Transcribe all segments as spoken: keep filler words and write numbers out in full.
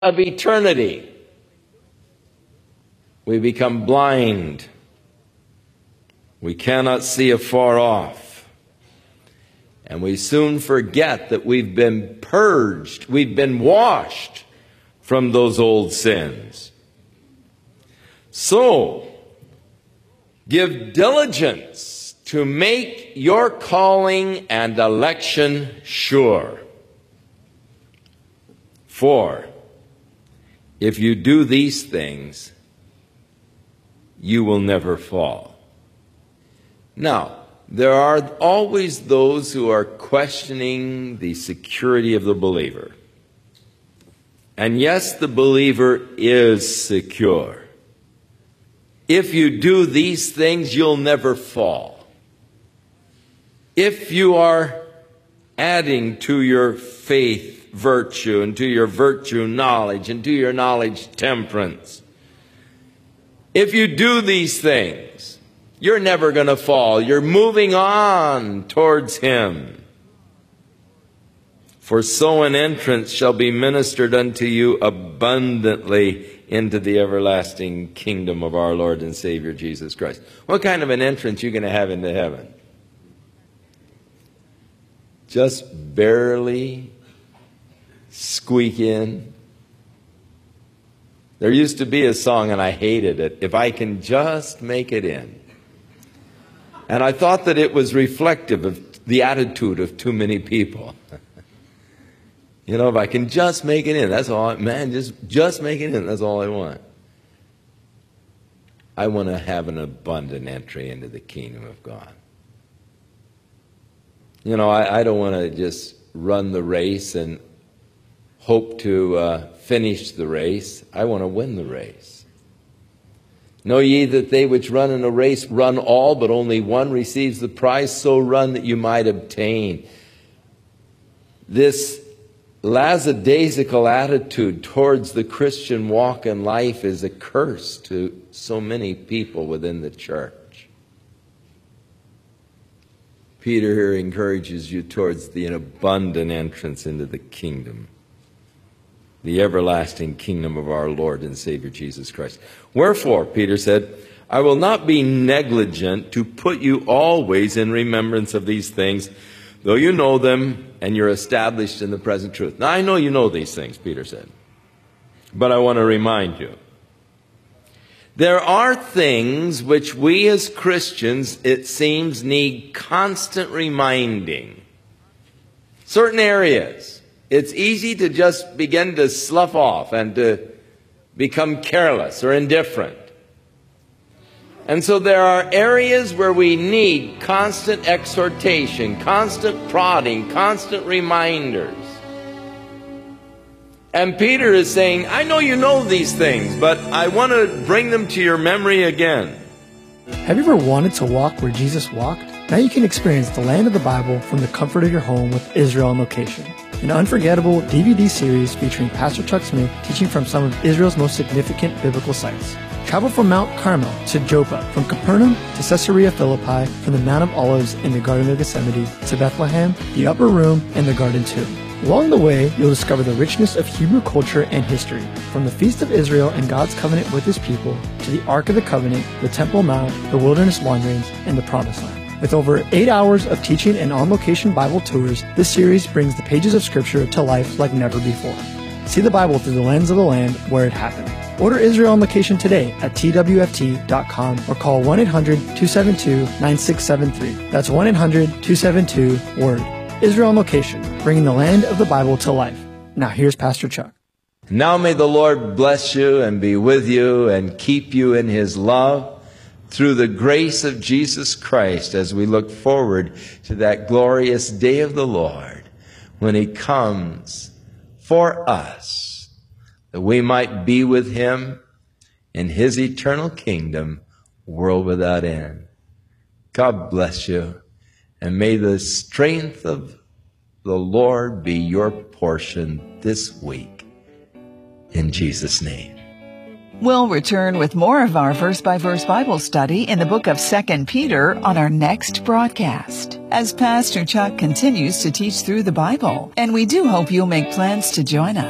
of eternity, we become blind. We cannot see afar off. And we soon forget that we've been purged, we've been washed from those old sins. So, give diligence to make your calling and election sure. For, if you do these things, you will never fall. Now, there are always those who are questioning the security of the believer. And yes, the believer is secure. If you do these things, you'll never fall. If you are adding to your faith virtue, and to your virtue knowledge, and to your knowledge temperance, if you do these things, you're never going to fall. You're moving on towards Him. For so an entrance shall be ministered unto you abundantly into the everlasting kingdom of our Lord and Savior Jesus Christ. What kind of an entrance are you going to have into heaven? Just barely squeak in? There used to be a song, and I hated it, "If I Can Just Make It In." And I thought that it was reflective of the attitude of too many people. You know, if I can just make it in, that's all, I, man, just, just make it in, that's all I want. I want to have an abundant entry into the kingdom of God. You know, I, I don't want to just run the race and hope to uh, finish the race. I want to win the race. Know ye that they which run in a race run all, but only one receives the prize, so run that you might obtain. This lackadaisical attitude towards the Christian walk in life is a curse to so many people within the church. Peter here encourages you towards the abundant entrance into the kingdom, the everlasting kingdom of our Lord and Savior Jesus Christ. Wherefore, Peter said, I will not be negligent to put you always in remembrance of these things, though you know them and you're established in the present truth. Now, I know you know these things, Peter said, but I want to remind you. There are things which we as Christians, it seems, need constant reminding. Certain areas. It's easy to just begin to slough off and to become careless or indifferent. And so there are areas where we need constant exhortation, constant prodding, constant reminders. And Peter is saying, I know you know these things, but I want to bring them to your memory again. Have you ever wanted to walk where Jesus walked? Now you can experience the land of the Bible from the comfort of your home with Israel on Location, an unforgettable D V D series featuring Pastor Chuck Smith teaching from some of Israel's most significant biblical sites. Travel from Mount Carmel to Joppa, from Capernaum to Caesarea Philippi, from the Mount of Olives in the Garden of Gethsemane to Bethlehem, the Upper Room, and the Garden Tomb. Along the way, you'll discover the richness of Hebrew culture and history, from the Feast of Israel and God's covenant with His people, to the Ark of the Covenant, the Temple Mount, the Wilderness Wanderings, and the Promised Land. With over eight hours of teaching and on-location Bible tours, this series brings the pages of Scripture to life like never before. See the Bible through the lens of the land where it happened. Order Israel on Location today at T W F T dot com or call one eight hundred two seven two nine six seven three. That's one eight hundred two seven two WORD. Israel on Location, bringing the land of the Bible to life. Now here's Pastor Chuck. Now may the Lord bless you and be with you and keep you in His love through the grace of Jesus Christ as we look forward to that glorious day of the Lord when He comes for us, that we might be with Him in His eternal kingdom, world without end. God bless you, and may the strength of the Lord be your portion this week. In Jesus' name. We'll return with more of our verse-by-verse Bible study in the book of Second Peter on our next broadcast, as Pastor Chuck continues to teach through the Bible, and we do hope you'll make plans to join us.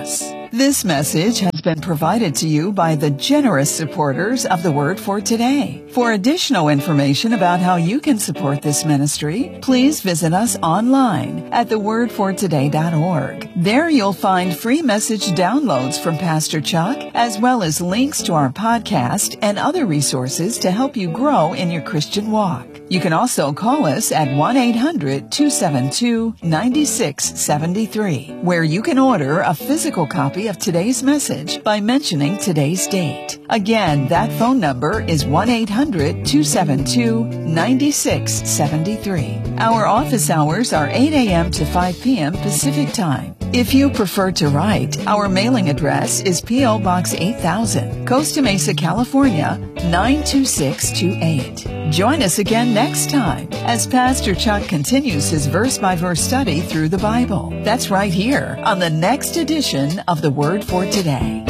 This message has been provided to you by the generous supporters of the Word for Today. For additional information about how you can support this ministry, please visit us online at the word for today dot org. There you'll find free message downloads from Pastor Chuck, as well as links to our podcast and other resources to help you grow in your Christian walk. You can also call us at one eight hundred two seven two nine six seven three, where you can order a physical copy of today's message by mentioning today's date. Again, that phone number is one eight hundred two seven two nine six seven three. Our office hours are eight a.m. to five p.m. Pacific Time. If you prefer to write, our mailing address is P O. Box eight thousand, Costa Mesa, California, nine two six two eight. Join us again next time as Pastor Chuck continues his verse-by-verse study through the Bible. That's right here on the next edition of the Word for Today.